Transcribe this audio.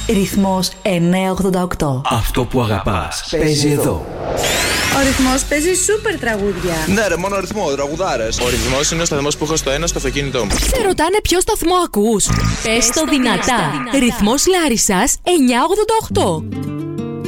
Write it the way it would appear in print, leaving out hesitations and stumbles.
Ρυθμός 988. Αυτό που αγαπάς παίζει εδώ. Ο ρυθμός παίζει σούπερ τραγούδια. Ναι, ρε, μόνο ρυθμό, τραγουδάρες. Ο ρυθμός είναι ο σταθμός που έχω στο ένα στο αυτοκίνητό μου. Σε ρωτάνε ποιο σταθμό ακούς? Πες το δυνατά. Ρυθμός Λάρισσας 988.